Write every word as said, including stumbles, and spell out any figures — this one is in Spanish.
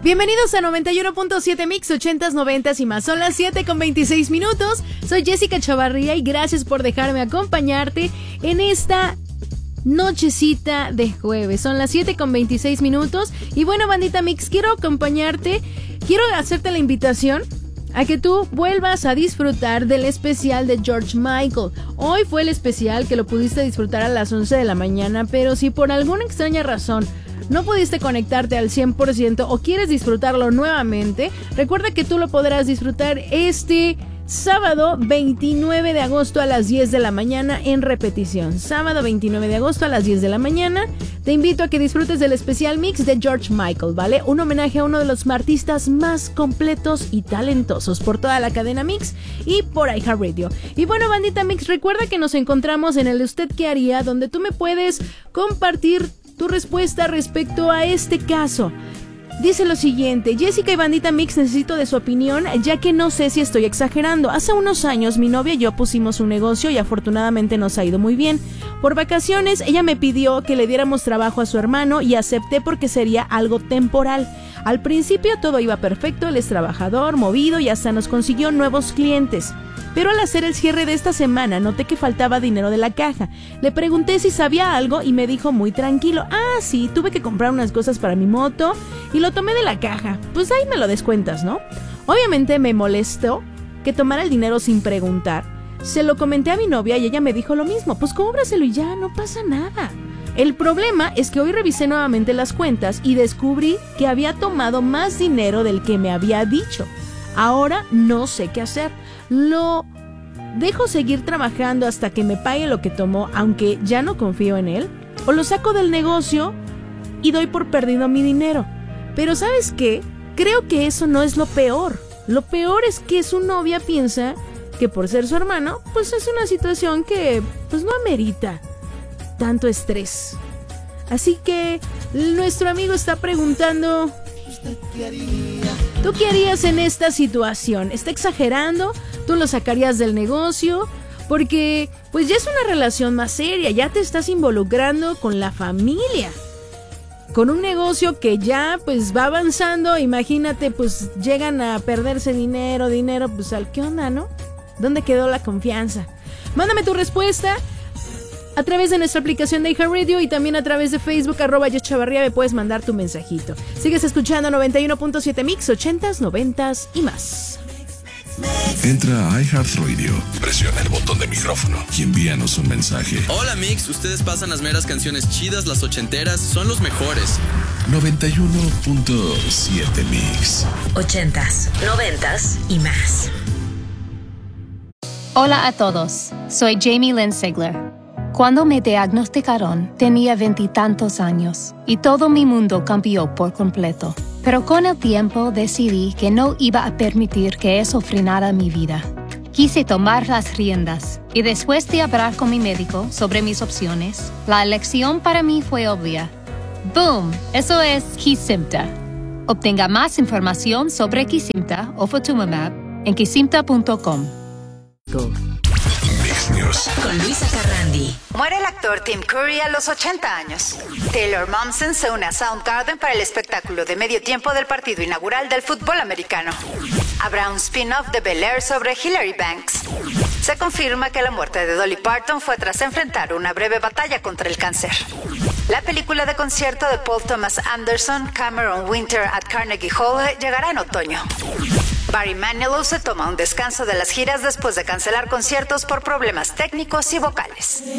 Bienvenidos a noventa y uno punto siete Mix, ochentas, noventas y más. Son las siete con veintiséis minutos. Soy Jessica Chavarría y gracias por dejarme acompañarte en esta nochecita de jueves. Son las siete con veintiséis minutos. Y bueno, bandita Mix, quiero acompañarte, quiero hacerte la invitación a que tú vuelvas a disfrutar del especial de George Michael. Hoy fue el especial que lo pudiste disfrutar a las once de la mañana, pero si por alguna extraña razón no pudiste conectarte al cien por ciento o quieres disfrutarlo nuevamente, recuerda que tú lo podrás disfrutar este sábado veintinueve de agosto a las diez de la mañana en repetición. Sábado veintinueve de agosto a las diez de la mañana. Te invito a que disfrutes del especial mix de George Michael, ¿vale? Un homenaje a uno de los artistas más completos y talentosos por toda la cadena Mix y por iHeartRadio. Y bueno, bandita Mix, recuerda que nos encontramos en el ¿Usted qué haría?, donde tú me puedes compartir tu respuesta respecto a este caso. Dice lo siguiente: Jessica y bandita Mix, necesito de su opinión, ya que no sé si estoy exagerando. Hace unos años mi novia y yo pusimos un negocio y afortunadamente nos ha ido muy bien. Por vacaciones ella me pidió que le diéramos trabajo a su hermano y acepté porque sería algo temporal. Al principio todo iba perfecto, él es trabajador, movido y hasta nos consiguió nuevos clientes. Pero al hacer el cierre de esta semana noté que faltaba dinero de la caja. Le pregunté si sabía algo y me dijo muy tranquilo: ah, sí, tuve que comprar unas cosas para mi moto y lo tomé de la caja. Pues ahí me lo descuentas, ¿no? Obviamente me molestó que tomara el dinero sin preguntar. Se lo comenté a mi novia y ella me dijo lo mismo: pues cóbraselo y ya, no pasa nada. El problema es que hoy revisé nuevamente las cuentas y descubrí que había tomado más dinero del que me había dicho. Ahora no sé qué hacer. Lo dejo seguir trabajando hasta que me pague lo que tomó, aunque ya no confío en él, o lo saco del negocio y doy por perdido mi dinero. Pero ¿sabes qué? Creo que eso no es lo peor. Lo peor es que su novia piensa que por ser su hermano, pues es una situación que pues no amerita tanto estrés. Así que nuestro amigo está preguntando: ¿usted qué haría? ¿Tú qué harías en esta situación? ¿Está exagerando? ¿Tú lo sacarías del negocio? Porque pues ya es una relación más seria, ya te estás involucrando con la familia, con un negocio que ya pues va avanzando. Imagínate, pues llegan a perderse dinero, dinero, pues ¿al qué onda, no? ¿Dónde quedó la confianza? Mándame tu respuesta a través de nuestra aplicación de iHeartRadio y también a través de Facebook, arroba Yo Chavarría, me puedes mandar tu mensajito. Sigues escuchando noventa y uno punto siete Mix, ochentas, noventas y más. Entra a iHeartRadio, presiona el botón de micrófono y envíanos un mensaje. Hola Mix, ustedes pasan las meras canciones chidas, las ochenteras, son los mejores. noventa y uno punto siete Mix. Ochentas, noventas y más. Hola a todos, soy Jamie Lynn Sigler. Cuando me diagnosticaron, tenía veintitantos años y todo mi mundo cambió por completo. Pero con el tiempo decidí que no iba a permitir que eso frenara mi vida. Quise tomar las riendas y después de hablar con mi médico sobre mis opciones, la elección para mí fue obvia. ¡Boom! Eso es Kesimpta. Obtenga más información sobre Kesimpta o Ofatumumab en kesimpta punto com. Go. Mix News con Luisa Carrandi. Muere el actor Tim Curry a los ochenta años. Taylor Momsen se une a Soundgarden para el espectáculo de medio tiempo del partido inaugural del fútbol americano. Habrá un spin-off de Bel-Air sobre Hilary Banks. Se confirma que la muerte de Dolly Parton fue tras enfrentar una breve batalla contra el cáncer. La película de concierto de Paul Thomas Anderson, Cameron Winter at Carnegie Hall, llegará en otoño. Barry Manilow se toma un descanso de las giras después de cancelar conciertos por problemas técnicos y vocales.